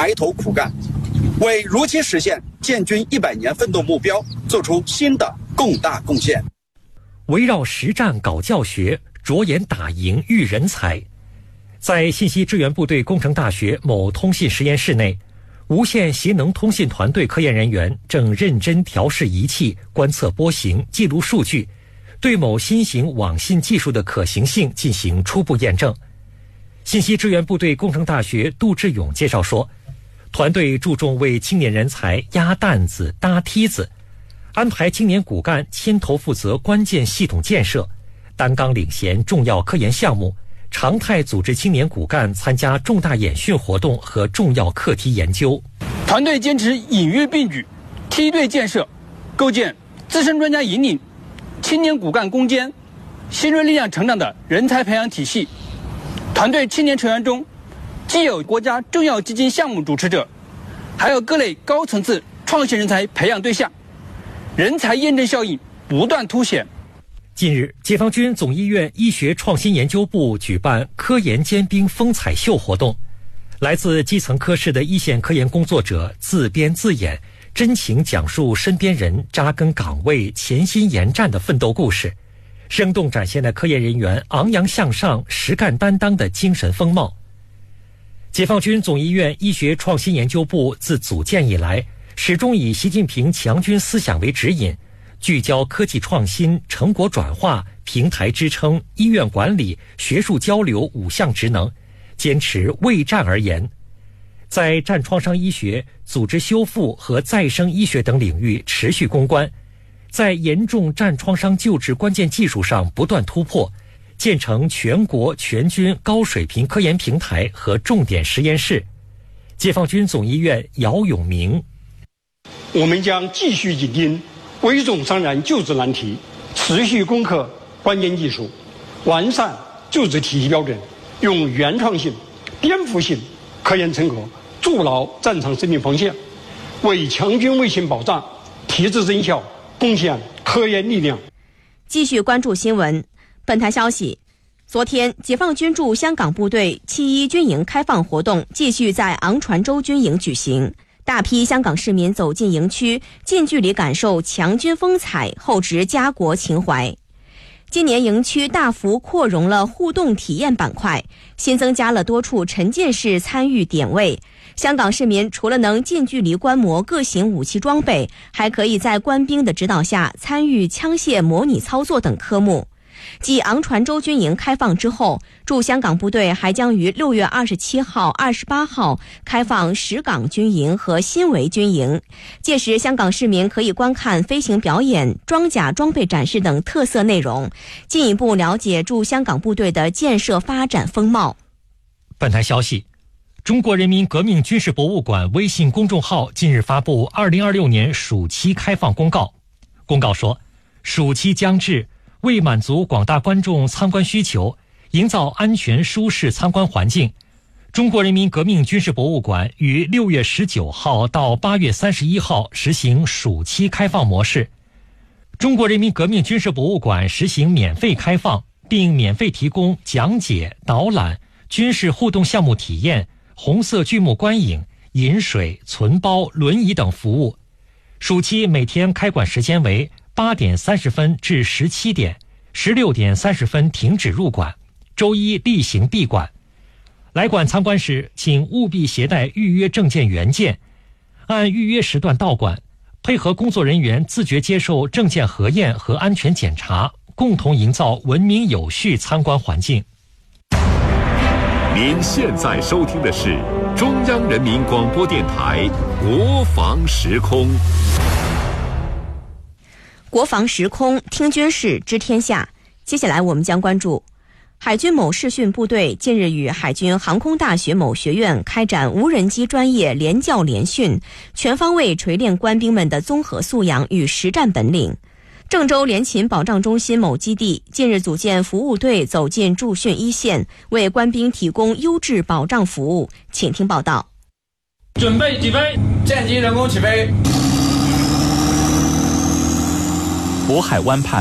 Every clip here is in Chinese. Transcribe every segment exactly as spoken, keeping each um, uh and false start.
埋头苦干，为如期实现建军一百年奋斗目标做出新的更大贡献。 围绕实战搞教学，着眼打赢育人才。在信息支援部队工程大学某通信实验室内，无线协能通信团队科研人员正认真调试仪器，观测波形，记录数据，对某新型网信技术的可行性进行初步验证。信息支援部队工程大学杜志勇介绍说，团队注重为青年人才压担子、搭梯子，安排青年骨干牵头负责关键系统建设，担纲领衔重要科研项目，常态组织青年骨干参加重大演训活动和重要课题研究。 团队坚持隐约并举、梯队建设，构建资深专家引领、青年骨干攻坚、新锐力量成长的人才培养体系。团队青年成员中，既有国家重要基金项目主持者，还有各类高层次创新人才培养对象，人才验证效应不断凸显。 近日，解放军总医院医学创新研究部举办科研尖兵风采秀活动，来自基层科室的一线科研工作者自编自演，真情讲述身边人扎根岗位、潜心研战的奋斗故事，生动展现了科研人员昂扬向上、实干担当的精神风貌。解放军总医院医学创新研究部自组建以来，始终以习近平强军思想为指引，聚焦科技创新、成果转化、平台支撑、医院管理、学术交流五项职能，坚持为战而研。在战创伤医学、组织修复和再生医学等领域持续攻关，在严重战创伤救治关键技术上不断突破，建成全国全军高水平科研平台和重点实验室。解放军总医院姚永明： 我们将继续紧盯危重伤员救治难题，持续攻克关键技术，完善救治体系标准，用原创性、颠覆性科研成果筑牢战场生命防线，为强军卫星保障提质增效贡献科研力量。 继续关注新闻。本台消息，昨天解放军驻香港部队七一军营开放活动继续在昂船洲军营举行，大批香港市民走进营区，近距离感受强军风采，厚植家国情怀。今年营区大幅扩容了互动体验板块，新增加了多处沉浸式参与点位。香港市民除了能近距离观摩各型武器装备，还可以在官兵的指导下参与枪械模拟操作等科目。继昂船洲军营开放之后，驻香港部队还将于六月二十七号、二十八号开放石港军营和新围军营，届时香港市民可以观看飞行表演、装甲装备展示等特色内容，进一步了解驻香港部队的建设发展风貌。 本台消息，中国人民革命军事博物馆微信公众号近日发布二零二六年暑期开放公告。公告说，暑期将至，为满足广大观众参观需求，营造安全舒适参观环境，中国人民革命军事博物馆于六月十九号到八月三十一号实行暑期开放模式。中国人民革命军事博物馆实行免费开放，并免费提供讲解、导览、军事互动项目体验、红色剧目观影、饮水、存包、轮椅等服务。暑期每天开馆时间为八点三十分至十七点，十六点三十分停止入馆，周一例行闭馆。来馆参观时，请务必携带预约证件原件，按预约时段到馆，配合工作人员自觉接受证件核验和安全检查，共同营造文明有序参观环境。 您现在收听的是中央人民广播电台国防时空。 国防时空，听军事知天下。接下来我们将关注海军某试训部队近日与海军航空大学某学院开展无人机专业联教联训，全方位锤炼官兵们的综合素养与实战本领。郑州联勤保障中心某基地近日组建服务队，走进驻训一线，为官兵提供优质保障服务。请听报道。 准备起飞，战机人工起飞。 渤海湾畔，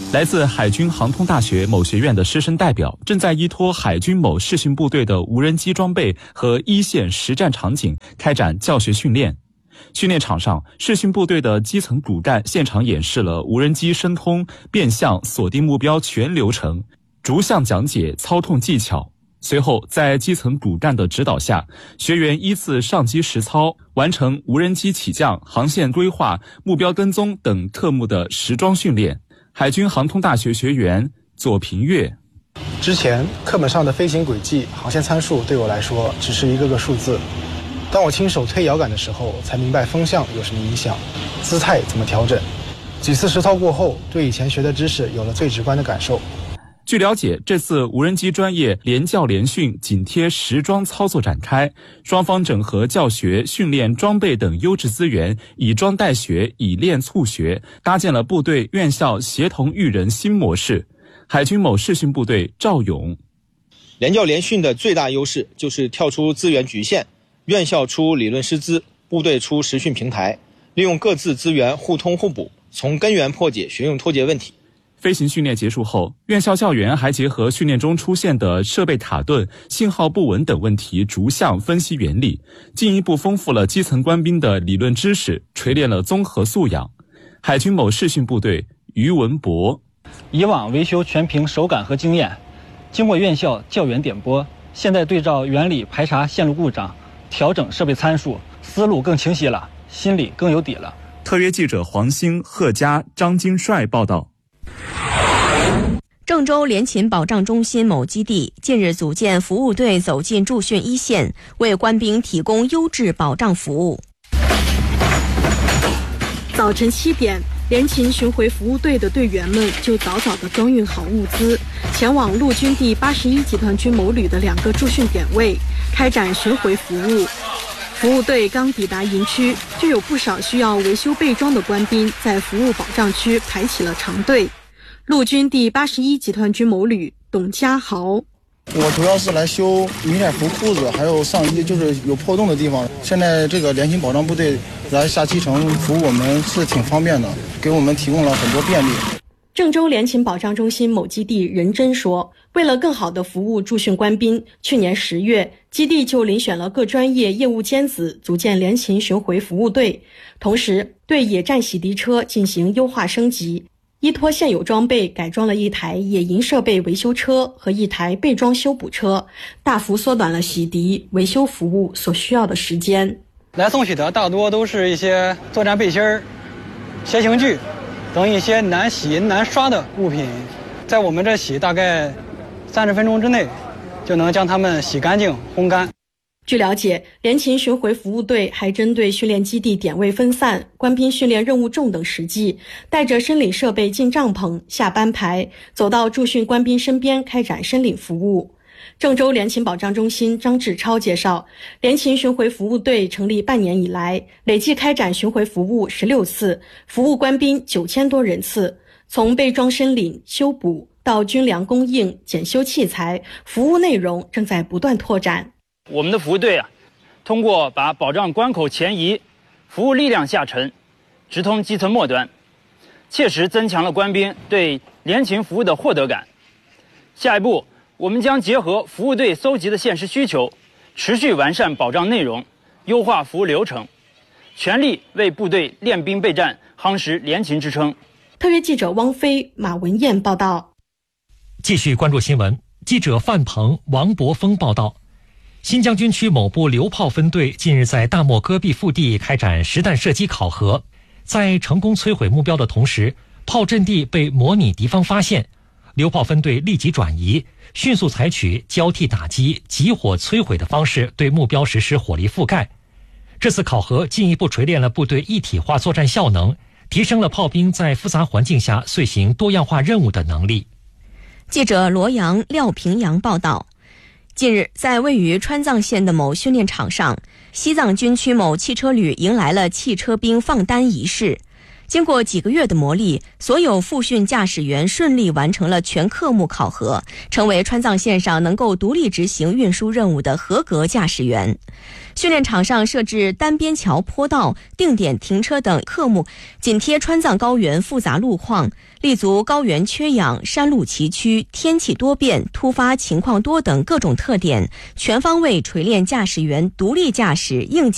来自海军航空大学某学院的师生代表正在依托海军某视训部队的无人机装备和一线实战场景开展教学训练。训练场上，视训部队的基层骨干现场演示了无人机升空、变向、锁定目标全流程，逐项讲解操控技巧。随后，在基层骨干的指导下，学员依次上机实操，完成无人机起降、航线规划、目标跟踪等特目的实装训练。海军航空大学学员左平月： 之前课本上的飞行轨迹、航线参数对我来说只是一个个数字，当我亲手推摇杆的时候，才明白风向有什么影响，姿态怎么调整。几次实操过后，对以前学的知识有了最直观的感受。 据了解，这次无人机专业联教联训紧贴实装操作展开，双方整合教学、训练、装备等优质资源，以装代学，以练促学，搭建了部队院校协同育人新模式。海军某视训部队赵勇： 联教联训的最大优势就是跳出资源局限，院校出理论师资，部队出实训平台，利用各自资源互通互补，从根源破解学用脱节问题。 飞行训练结束后，院校教员还结合训练中出现的设备卡顿、信号不稳等问题，逐项分析原理，进一步丰富了基层官兵的理论知识，锤炼了综合素养。海军某视训部队于文博： 以往维修全凭手感和经验，经过院校教员点拨，现在对照原理排查线路故障，调整设备参数，思路更清晰了，心里更有底了。 特约记者黄兴、贺佳、张金帅报道。 郑州联勤保障中心某基地近日组建服务队，走进驻训一线，为官兵提供优质保障服务。 早晨七点，联勤巡回服务队的队员们就早早地装运好物资，前往陆军第八十一集团军某旅的两个驻训点位，开展巡回服务。服务队刚抵达营区，就有不少需要维修备装的官兵在服务保障区排起了长队。陆军第八十一集团军某旅董家豪： 我主要是来修迷彩服裤子，还有上衣，就是有破洞的地方。现在这个联勤保障部队来下基层服务我们是挺方便的，给我们提供了很多便利。 郑州联勤保障中心某基地任真说，为了更好地服务驻训官兵，去年十月，基地就遴选了各专业业务尖子，组建联勤巡回服务队，同时对野战洗涤车进行优化升级，依托现有装备改装了一台野营设备维修车和一台备装修补车，大幅缩短了洗涤维修服务所需要的时间。 来送洗的大多都是一些作战背心儿、鞋刑具等一些难洗难刷的物品，在我们这洗大概三十分钟之内就能将它们洗干净烘干。 据了解，联勤巡回服务队还针对训练基地点位分散、官兵训练任务重等实际，带着申领设备进帐篷、下班排，走到驻训官兵身边开展申领服务。郑州联勤保障中心张志超介绍，联勤巡回服务队成立半年以来，累计开展巡回服务十六次，服务官兵九千多人次，从备装申领、修补到军粮供应、检修器材，服务内容正在不断拓展。 我们的服务队啊，通过把保障关口前移、服务力量下沉，直通基层末端，切实增强了官兵对联勤服务的获得感。下一步，我们将结合服务队搜集的现实需求，持续完善保障内容，优化服务流程，全力为部队练兵备战夯实联勤支撑。 特约记者汪飞、马文燕报道。 继续关注新闻，记者范鹏、王博峰报道。新疆军区某部榴炮分队近日在大漠戈壁腹地开展实弹射击考核，在成功摧毁目标的同时，炮阵地被模拟敌方发现，榴炮分队立即转移，迅速采取交替打击、集火摧毁的方式对目标实施火力覆盖。这次考核进一步锤炼了部队一体化作战效能，提升了炮兵在复杂环境下遂行多样化任务的能力。 记者罗阳、廖平阳报道。近日，在位于川藏线的某训练场上，西藏军区某汽车旅迎来了汽车兵放单仪式。 经过几个月的磨砺，所有复训驾驶员顺利完成了全科目考核，成为川藏线上能够独立执行运输任务的合格驾驶员。训练场上设置单边桥、坡道、定点停车等科目，紧贴川藏高原复杂路况，立足高原缺氧、山路崎岖、天气多变、突发情况多等各种特点，全方位锤炼驾驶员独立驾驶应急